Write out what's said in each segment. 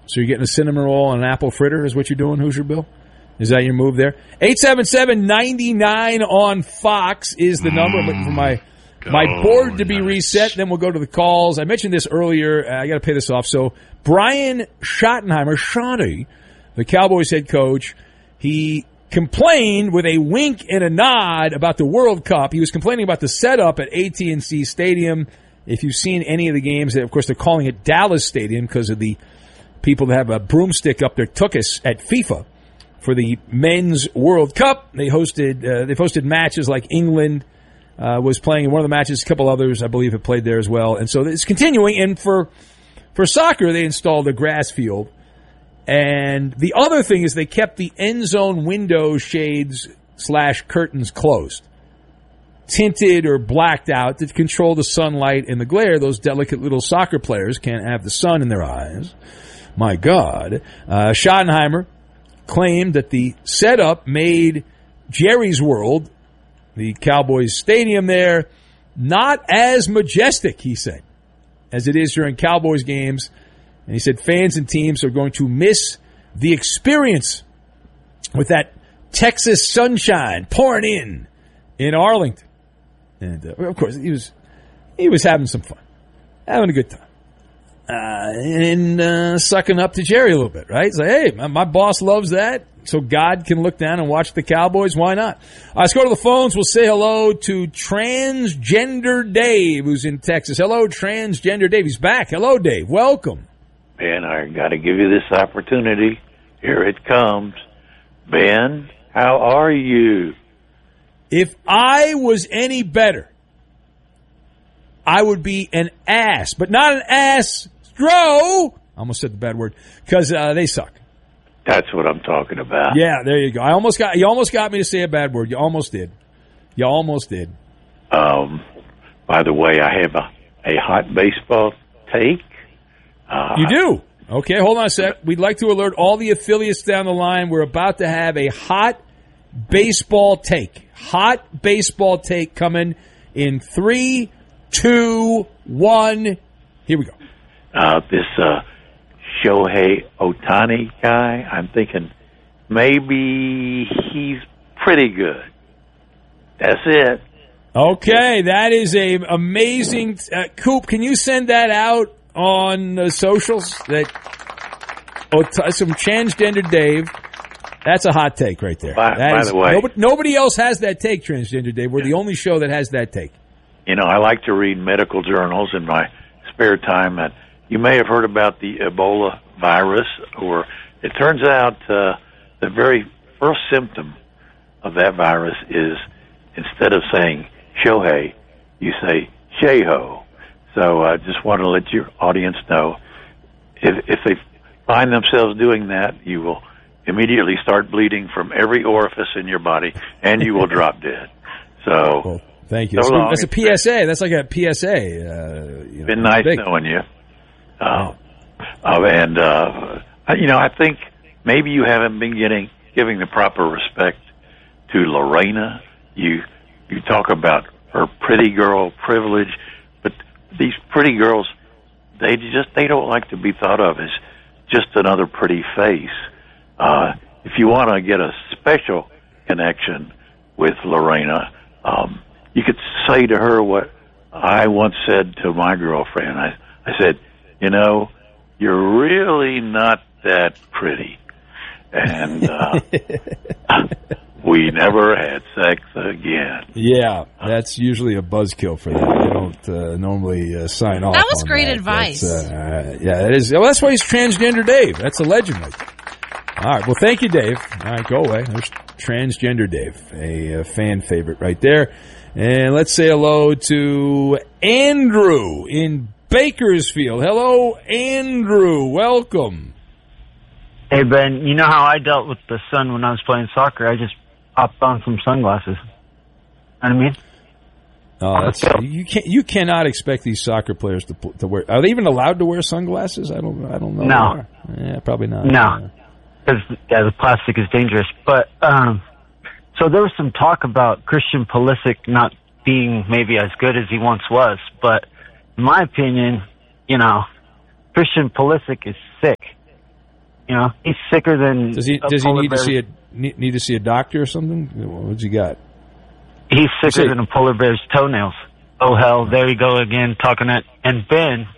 So you're getting a cinnamon roll and an apple fritter is what you're doing, Hoosier Bill? Is that your move there? 877-99 on Fox is the number. I'm looking for my board to be reset. Then we'll go to the calls. I mentioned this earlier. I got to pay this off. So Brian Schottenheimer, Schotty, the Cowboys head coach, he complained with a wink and a nod about the World Cup. He was complaining about the setup at AT&T Stadium. If you've seen any of the games, of course, they're calling it Dallas Stadium because of the people that have a broomstick up their tuchus at FIFA for the Men's World Cup. They've hosted matches like England was playing in one of the matches. A couple others, I believe, have played there as well. And so it's continuing. And for soccer, they installed a grass field. And the other thing is they kept the end zone window shades / curtains closed, tinted or blacked out to control the sunlight and the glare. Those delicate little soccer players can't have the sun in their eyes. My God. Schottenheimer claimed that the setup made Jerry's World, the Cowboys stadium there, not as majestic, he said, as it is during Cowboys games. And he said fans and teams are going to miss the experience with that Texas sunshine pouring in Arlington. And, of course, he was having some fun, having a good time. And sucking up to Jerry a little bit, right? It's like, hey, my boss loves that, so God can look down and watch the Cowboys. Why not? Let's go to the phones. We'll say hello to Transgender Dave, who's in Texas. Hello, Transgender Dave. He's back. Hello, Dave. Welcome. Ben, I got to give you this opportunity. Here it comes. Ben, how are you? If I was any better, I would be an ass, but not an ass. I almost said the bad word because they suck. That's what I'm talking about. Yeah, there you go. You almost got me to say a bad word. You almost did. By the way, I have a hot baseball take. You do? Okay, hold on a sec. We'd like to alert all the affiliates down the line. We're about to have a hot baseball take. Hot baseball take coming in 3, 2, 1. Here we go. This Shohei Ohtani guy, I'm thinking maybe he's pretty good. That's it. Okay, that is a amazing. Coop, can you send that out on the socials? That some Transgender Dave. That's a hot take right there. By the way, nobody else has that take, Transgender Dave. We're the only show that has that take. You know, I like to read medical journals in my spare time, and you may have heard about the Ebola virus, or it turns out the very first symptom of that virus is instead of saying Shohei, you say Sheho. So I just want to let your audience know if they find themselves doing that, you will immediately start bleeding from every orifice in your body, and you will drop dead. So, well, thank you. That's a PSA. That's like a PSA. Been nice knowing you. I think maybe you haven't been giving the proper respect to Lorena. You talk about her pretty girl privilege, but these pretty girls, they don't like to be thought of as just another pretty face. If you want to get a special connection with Lorena, you could say to her what I once said to my girlfriend. I said, you know, you're really not that pretty. And we never had sex again. Yeah, that's usually a buzzkill for that. They don't normally sign off. That was great advice. Yeah, it is. Well, that's why he's Transgender Dave. That's a legend right there. All right, well, thank you, Dave. All right, go away. There's Transgender Dave, a fan favorite right there. And let's say hello to Andrew in Bakersfield. Hello, Andrew. Welcome. Hey, Ben, you know how I dealt with the sun when I was playing soccer? I just popped on some sunglasses. You know what I mean? You cannot expect these soccer players to wear. Are they even allowed to wear sunglasses? I don't know. No. Yeah, probably not. No. Because the plastic is dangerous. But so there was some talk about Christian Pulisic not being maybe as good as he once was. But in my opinion, Christian Pulisic is sick. You know, he's sicker than. Does he need to see a doctor or something? What's he got? He's sicker than a polar bear's toenails. Oh hell, there you go again talking that. And Ben,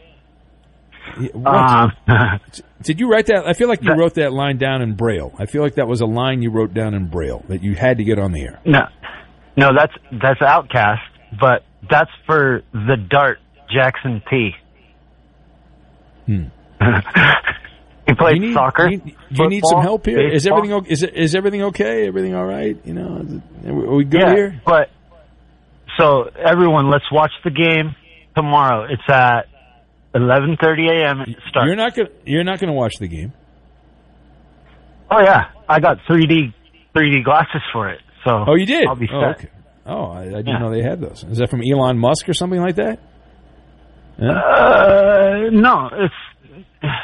did you write that? I feel like you wrote that line down in Braille. I feel like that was a line you wrote down in Braille that you had to get on the air. No, that's Outcast, but that's for the Dart Jackson P. He played soccer. Do you need some help here? Baseball. Is everything okay? Everything all right? You know, are we good here? But so everyone, let's watch the game tomorrow. It's at 11:30 a.m. It starts. You're not gonna watch the game. Oh yeah, I got 3D glasses for it. So you did? I'll be set. Okay. Oh, I didn't know they had those. Is that from Elon Musk or something like that? Yeah? No, it's.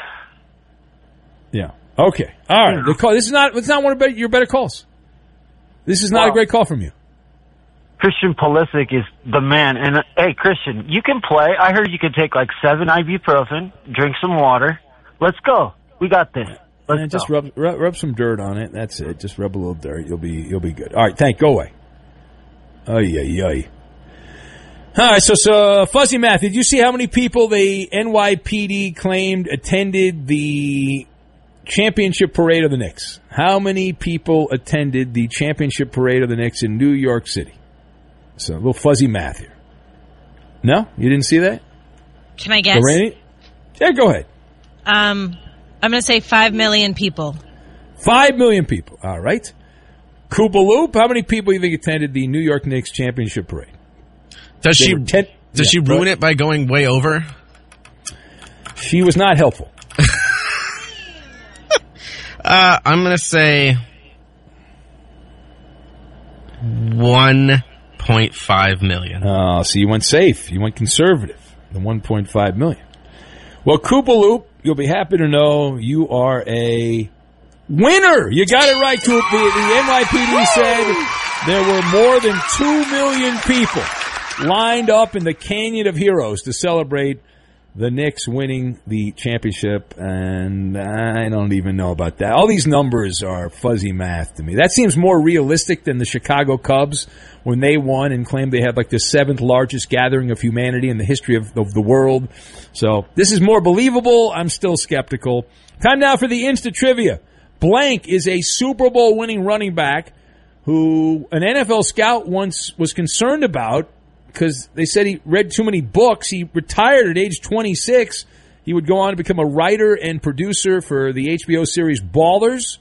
Yeah. Okay. All right. The call. It's not one of your better calls. This is not a great call from you. Christian Pulisic is the man. And hey, Christian, you can play. I heard you could take like 7 ibuprofen, drink some water. Let's go. We got this. Just rub some dirt on it. That's it. Just rub a little dirt. You'll be good. All right. Go away. Ay. All right, so Fuzzy Math, did you see how many people the NYPD claimed attended the championship parade of the Knicks? How many people attended the championship parade of the Knicks in New York City? So a little fuzzy math here. No? You didn't see that? Can I guess? Lorraine? Yeah, go ahead. I'm going to say 5 million people. 5 million people. All right. Koopaloop, how many people do you think attended the New York Knicks championship parade? Does she ruin it by going way over? She was not helpful. I'm going to say 1.5 million. Oh, so you went safe. You went conservative. The 1.5 million. Well, Koopaloop, you'll be happy to know you are a winner. You got it right, Coop. The NYPD said there were more than 2 million people lined up in the Canyon of Heroes to celebrate the Knicks winning the championship, and I don't even know about that. All these numbers are fuzzy math to me. That seems more realistic than the Chicago Cubs when they won and claimed they had like the 7th largest gathering of humanity in the history of the world. So this is more believable. I'm still skeptical. Time now for the Insta Trivia. Blank is a Super Bowl winning running back who an NFL scout once was concerned about because they said he read too many books. He retired at age 26. He would go on to become a writer and producer for the HBO series Ballers.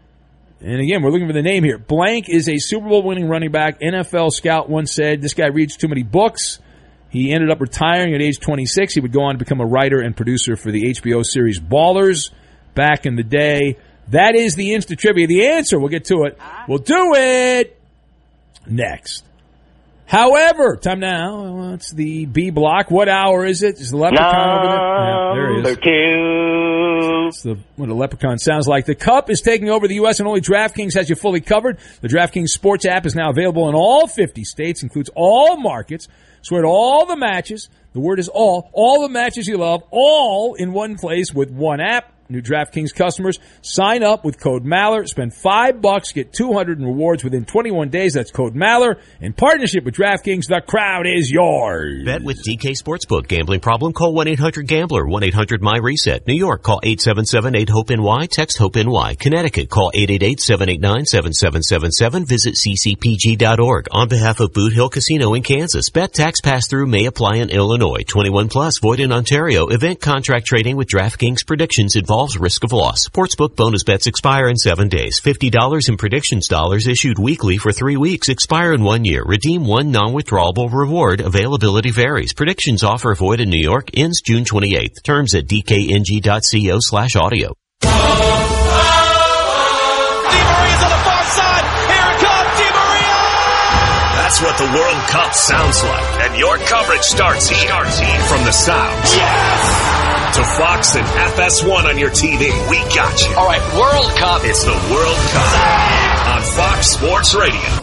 And again, we're looking for the name here. Blank is a Super Bowl winning running back. NFL scout once said this guy reads too many books. He ended up retiring at age 26. He would go on to become a writer and producer for the HBO series Ballers back in the day. That is the Insta Trivia. The answer, we'll get to it. We'll do it next. However, time now. It's the B block. What hour is it? Is the leprechaun over there? Yeah, there he is. That's what a leprechaun sounds like. The Cup is taking over the U.S. and only DraftKings has you fully covered. The DraftKings Sports app is now available in all 50 states, includes all markets. Swear to all the matches. The word is all the matches you love, all in one place with one app. New DraftKings customers, sign up with code Maller. Spend $5, get $200 in rewards within 21 days. That's code Maller. In partnership with DraftKings, the crowd is yours. Bet with DK Sportsbook. Gambling problem? Call 1-800-GAMBLER. 1-800-MY-RESET. New York, call 877-8-HOPE-NY. Text HOPE-NY. Connecticut, call 888-789-7777. Visit ccpg.org. On behalf of Boot Hill Casino in Kansas, bet tax pass-through may apply in Illinois. 21 plus, void in Ontario. Event contract trading with DraftKings predictions involves risk of loss. Sportsbook bonus bets expire in 7 days. $50 in predictions dollars issued weekly for 3 weeks. Expire in 1 year. Redeem one non-withdrawable reward. Availability varies. Predictions offer void in New York. Ends June 28th. Terms at dkng.co/audio. That's what the World Cup sounds like. And your coverage starts here. From the South. Yes! To Fox and FS1 on your TV. We got you. All right, World Cup. It's the World Cup on Fox Sports Radio.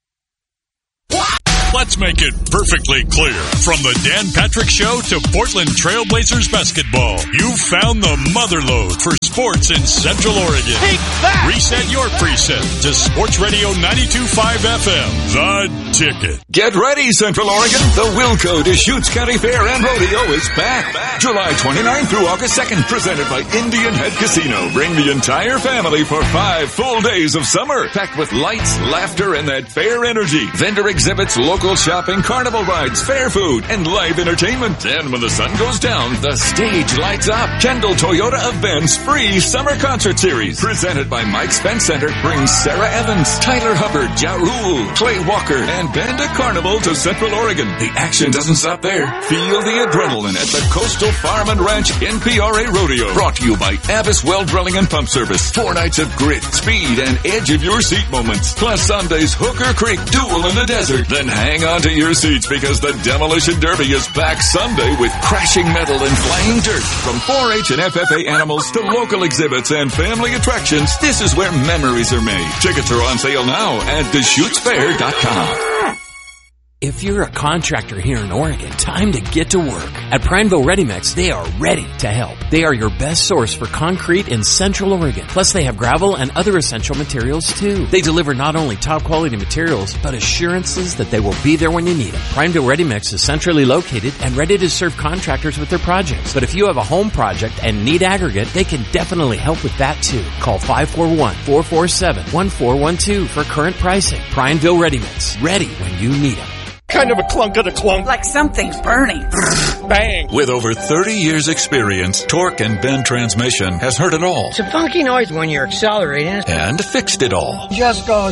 Let's make it perfectly clear. From the Dan Patrick Show to Portland Trailblazers basketball, you found the motherlode for sports. sports in Central Oregon. Take that! Reset your preset to Sports Radio 92.5 FM, The Ticket. Get ready, Central Oregon. The Wilco Deschutes County Fair and Rodeo is back. July 29th through August 2nd, presented by Indian Head Casino. Bring the entire family for 5 full days of summer, packed with lights, laughter, and that fair energy. Vendor exhibits, local shopping, carnival rides, fair food, and live entertainment. And when the sun goes down, the stage lights up. Kendall Toyota of Ben's free summer concert series, presented by Mike Spence Center, brings Sarah Evans, Tyler Hubbard, Ja Rule, Clay Walker, and Band of Carnival to Central Oregon. The action doesn't stop there. Feel the adrenaline at the Coastal Farm and Ranch NPRA Rodeo. Brought to you by Abbas Well Drilling and Pump Service. 4 nights of grit, speed, and edge of your seat moments. Plus Sunday's Hooker Creek Duel in the Desert. Then hang on to your seats because the Demolition Derby is back Sunday with crashing metal and flying dirt. From 4-H and FFA animals to local exhibits and family attractions, this is where memories are made. Tickets are on sale now at DeschutesFair.com. If you're a contractor here in Oregon, time to get to work. At Prineville Ready Mix, they are ready to help. They are your best source for concrete in Central Oregon. Plus, they have gravel and other essential materials, too. They deliver not only top-quality materials, but assurances that they will be there when you need them. Prineville Ready Mix is centrally located and ready to serve contractors with their projects. But if you have a home project and need aggregate, they can definitely help with that, too. Call 541-447-1412 for current pricing. Prineville Ready Mix, ready when you need them. Kind of a clunk of the clunk. Like something's burning. Bang. With over 30 years experience, Torque and Bend Transmission has heard it all. It's a funky noise when you're accelerating. And fixed it all. Just goes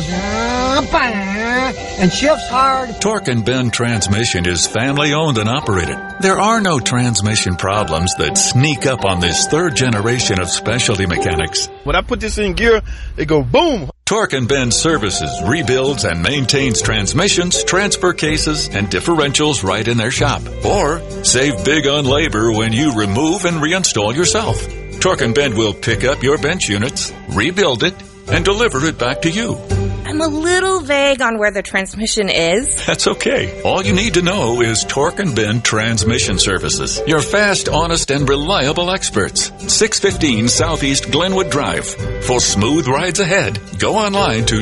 and shifts hard. Torque and Bend Transmission is family owned and operated. There are no transmission problems that sneak up on this 3rd generation of specialty mechanics. When I put this in gear, it go boom. Torque and Bend services, rebuilds, and maintains transmissions, transfer cases, and differentials right in their shop. Or save big on labor when you remove and reinstall yourself. Torque and Bend will pick up your bench units, rebuild it, and deliver it back to you. I'm a little vague on where the transmission is. That's okay. All you need to know is Torque and Bend Transmission Services. Your fast, honest, and reliable experts. 615 Southeast Glenwood Drive. For smooth rides ahead, go online to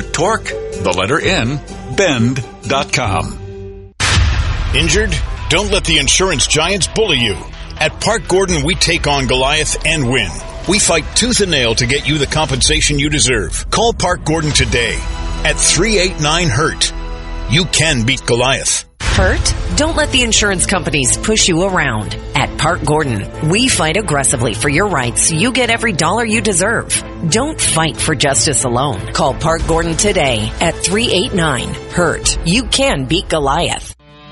bend.com. Injured? Don't let the insurance giants bully you. At Park Gordon, we take on Goliath and win. We fight tooth and nail to get you the compensation you deserve. Call Park Gordon today at 389-HURT. You can beat Goliath. Hurt? Don't let the insurance companies push you around. At Park Gordon, we fight aggressively for your rights so you get every dollar you deserve. Don't fight for justice alone. Call Park Gordon today at 389-HURT. You can beat Goliath.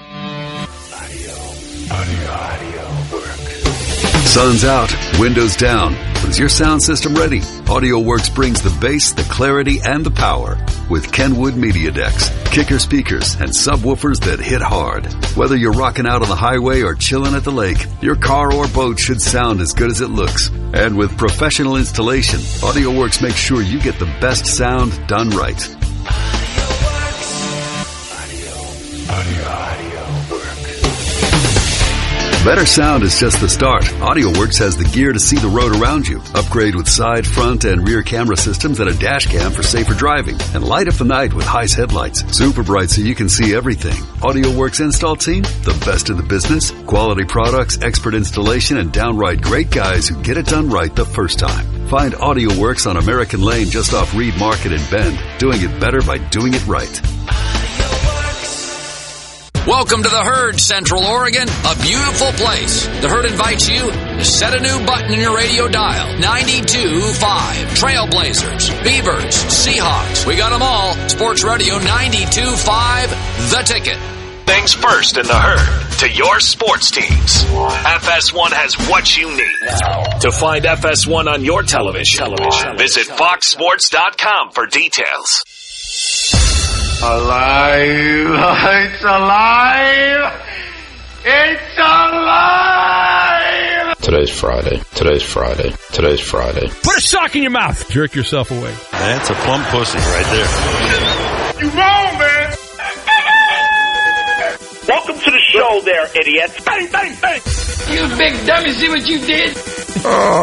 Audio work. Sun's out, windows down. But is your sound system ready? AudioWorks brings the bass, the clarity, and the power with Kenwood Media Decks, kicker speakers, and subwoofers that hit hard. Whether you're rocking out on the highway or chilling at the lake, your car or boat should sound as good as it looks. And with professional installation, AudioWorks makes sure you get the best sound done right. Better sound is just the start. AudioWorks has the gear to see the road around you. Upgrade with side, front, and rear camera systems and a dash cam for safer driving. And light up the night with Heis headlights. Super bright so you can see everything. AudioWorks install team, the best in the business. Quality products, expert installation, and downright great guys who get it done right the first time. Find AudioWorks on American Lane just off Reed Market in Bend. Doing it better by doing it right. Welcome to the Herd, Central Oregon, a beautiful place. The Herd invites you to set a new button in your radio dial. 92.5. Trailblazers, Beavers, Seahawks. We got them all. Sports Radio 92.5, The Ticket. Things first in the Herd to your sports teams. FS1 has what you need. To find FS1 on your television, visit foxsports.com for details. Alive! It's alive! It's alive! Today's Friday. Put a sock in your mouth. Jerk yourself away. That's a plump pussy right there. You wrong, man! Welcome to the show there, idiots. Bang, bang, bang! You big dummy, see what you did? Oh.